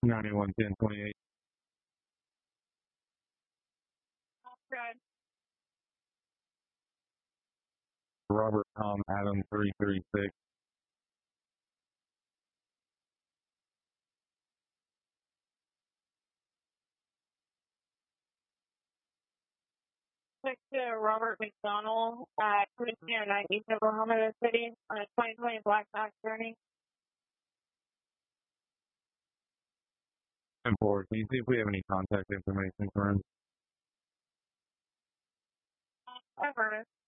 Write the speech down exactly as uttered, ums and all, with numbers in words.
ninety-one ten twenty-eight. Good. Robert Tom Adam three three six. Next to Robert McDonald at Commissioner nine East Oklahoma City on a twenty twenty Black Hawk journey. And four, can you see if we have any contact information for him? Affirmative.